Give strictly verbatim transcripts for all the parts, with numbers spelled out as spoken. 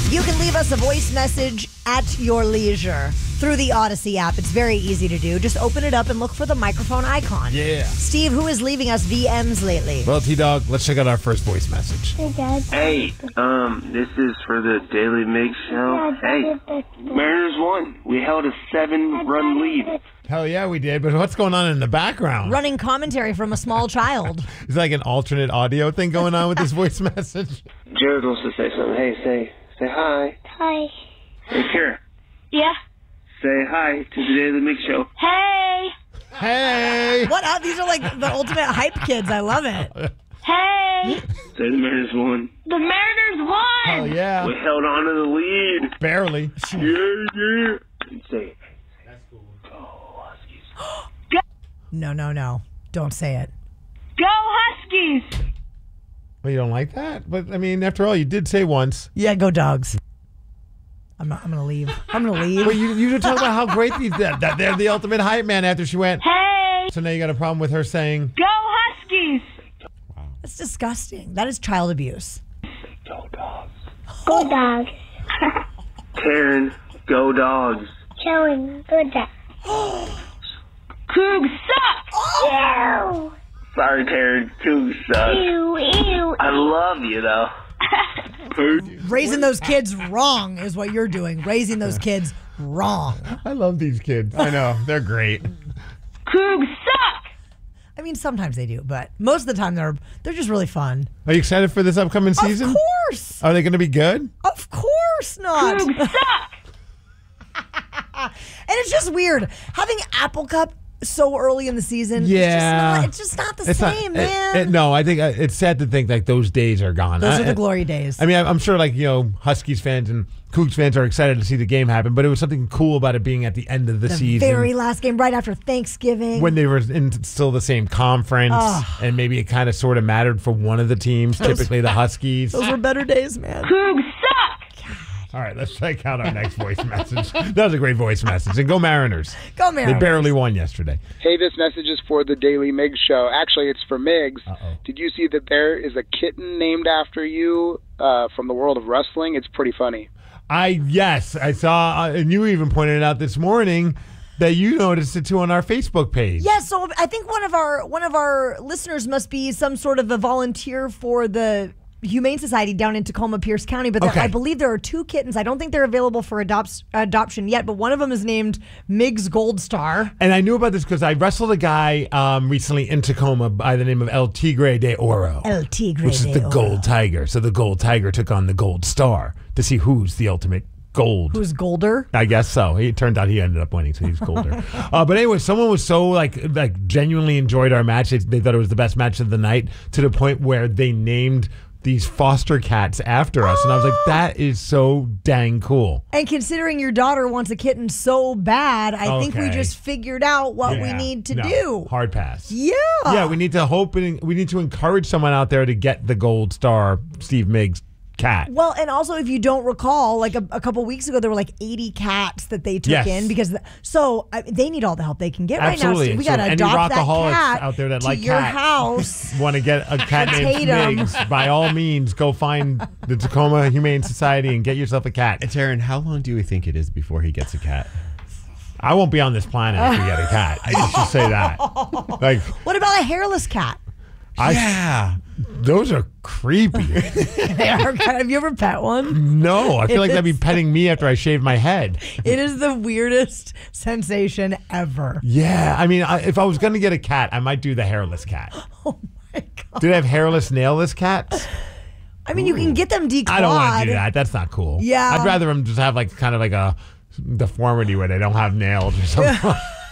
You can leave us a voice message at your leisure through the Odyssey app. It's very easy to do. Just open it up and look for the microphone icon. Yeah. Steve, who is leaving us V Ms lately? Well, T-Dog, let's check out our first voice message. Hey, Dad. Hey, um, this is for the Daily Mig Show. Hey, Mariners won. We held a seven-run lead. Hell yeah, we did. But what's going on in the background? Running commentary from a small child. Is like an alternate audio thing going on with this voice message? Jared wants to say something. Hey, say, say hi. Hi. Hey, Kara. Yeah. Say hi to the Daily Mig Show. Hey. Hey! What up? These are like the ultimate hype kids. I love it. Hey. Say the Mariners won. The Mariners won. Hell yeah. We held on to the lead. Barely. Yeah, yeah. And say, that's cool. Go Huskies. No, no, no. Don't say it. Go Huskies. Well, you don't like that? But, I mean, after all, you did say once. Yeah, go Dogs. I'm not, I'm going to leave. I'm going to leave. But you, you were talking about how great these, that, that they're the ultimate hype man after she went. Hey. So now you got a problem with her saying, Go Huskies. That's disgusting. That is child abuse. Go Dogs. Go Dogs. Karen, go Dogs. Karen, go Dogs. Cougs suck. Ew. Sorry, Karen. Cougs suck. Ew, ew. I love you, though. Raising those kids wrong is what you're doing. Raising those kids wrong. I love these kids. I know. They're great. Cougs suck. I mean, sometimes they do, but most of the time they're they're just really fun. Are you excited for this upcoming season? Of course. Are they going to be good? Of course not. Cougs suck. And it's just weird having Apple Cup so early in the season. Yeah. It's just not, it's just not the It's not- same, it- man. it- no, I think uh, it's sad to think like those days are gone. Those I- are the glory days. I mean, I'm sure like, you know, Huskies fans and Cougs fans are excited to see the game happen, but it was something cool about it being at the end of the, the season. very last game, right after Thanksgiving. When they were in still the same conference, Ugh. and maybe it kind of sort of mattered for one of the teams, typically the Huskies. Those were better days, man. Cougs suck. All right, let's check out our next voice message. That was a great voice message. And go Mariners. Go Mariners. They barely won yesterday. Hey, this message is for the Daily Migs Show. Actually, it's for Migs. Uh-oh. Did you see that there is a kitten named after you uh, from the world of wrestling? It's pretty funny. I yes, I saw, uh, and you even pointed it out this morning that you noticed it too on our Facebook page. Yeah, so I think one of our one of our listeners must be some sort of a volunteer for the Humane Society down in Tacoma, Pierce County. But there, Okay. I believe there are two kittens. I don't think they're available for adopt, adoption yet, but one of them is named Migs Gold Star. And I knew about this because I wrestled a guy um, recently in Tacoma by the name of El Tigre de Oro. El Tigre Which is de the Oro. gold tiger. So the gold tiger took on the gold star to see who's the ultimate gold. Who's golder? I guess so. It turned out he ended up winning, so he's colder. uh, but anyway, someone was so like like genuinely enjoyed our match. They, they thought it was the best match of the night to the point where they named these foster cats after us, and I was like, that is so dang cool. And considering your daughter wants a kitten so bad, I think we Okay. just figured out what we Yeah. need to No, do. Hard pass. Yeah. Yeah, we need to hope and we need to encourage someone out there to get the gold star Steve Miggs cat. Well, and also if you don't recall, like a, a couple weeks ago, there were like eighty cats that they took Yes. in because the, so I, they need all the help they can get Absolutely. right now. So we So got to any adopt that rockaholics cat out there that to like your cats. house. Want to get a cat named Tatum. Miggs, by all means, go find the Tacoma Humane Society and get yourself a cat. And Taryn, how long do we think it is before he gets a cat? I won't be on this planet if we get a cat. I just say that. Like, What about a hairless cat? I, Yeah. those are creepy. They are kind of- have you ever pet one? No, I feel like that'd be It's- petting me after I shave my head. It is the weirdest sensation ever. Yeah, I mean, I, if I was gonna get a cat, I might do the hairless cat. Oh my God. Do they have hairless, nailless cats? I mean, you can get them declawed. I don't want to do that. That's not cool. Yeah. I'd rather them just have like kind of like a deformity where they don't have nails or something.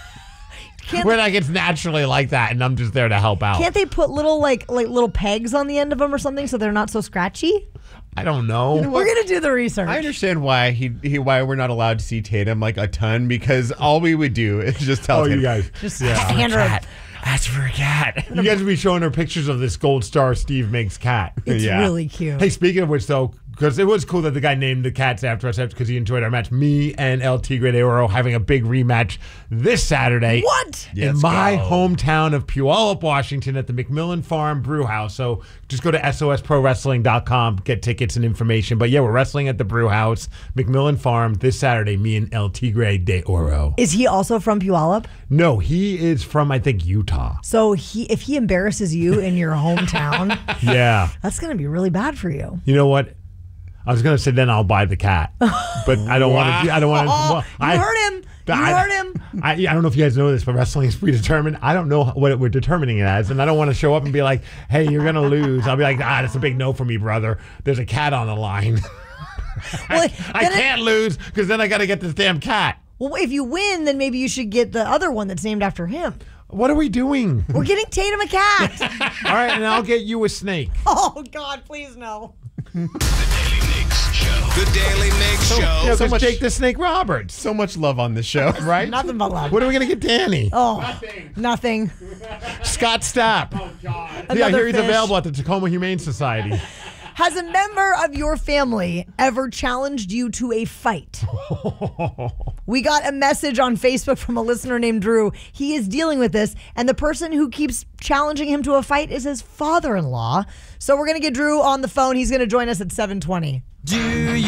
Can't, Where like it's naturally like that, and I'm just there to help out. can't they put little like like little pegs on the end of them or something so they're not so scratchy? I don't know. We're gonna do the research. I understand why he, he why we're not allowed to see Tatum like a ton, because all we would do is just tell Oh, Tatum, you guys. Just Yeah. hand her a- ask for a cat. You guys would be showing her pictures of this gold star Steve Miggs cat. It's Yeah. really cute. Hey, speaking of which, though, because it was cool that the guy named the cats after us because he enjoyed our match. Me and El Tigre de Oro having a big rematch this Saturday. What? In Let's my go. hometown of Puyallup, Washington at the McMillan Farm Brew House. So just go to S O S pro wrestling dot com, get tickets and information. But yeah, we're wrestling at the Brew House, McMillan Farm this Saturday, me and El Tigre de Oro. Is he also from Puyallup? No, he is from, I think, Utah. So he, if he embarrasses you in your hometown, Yeah. that's going to be really bad for you. You know what? I was gonna say then I'll buy the cat, but I don't want to. I don't want to. Oh, Well, you I heard him. You I- heard him. I, I don't know if you guys know this, but wrestling is predetermined. I don't know what we're determining it as, and I don't want to show up and be like, "Hey, you're gonna lose." I'll be like, "Ah, that's a big no for me, brother. There's a cat on the line. Well, I then it- can't lose because then I got to get this damn cat." Well, if you win, then maybe you should get the other one that's named after him. What are we doing? We're getting Tatum a cat. All right, and I'll get you a snake. Oh, God, please no. The Daily Mix Show. You know, So 'cause much- Jake the Snake Roberts, So much love on this show. right? Nothing but love. What are we gonna get, Danny? Oh, nothing. Scott Stapp. Oh God. Yeah, I Another hear he's fish. available at the Tacoma Humane Society. Has a member of your family ever challenged you to a fight? We got a message on Facebook from a listener named Drew. He is dealing with this, and the person who keeps challenging him to a fight is his father-in-law. So we're going to get Drew on the phone. He's going to join us at seven twenty. Do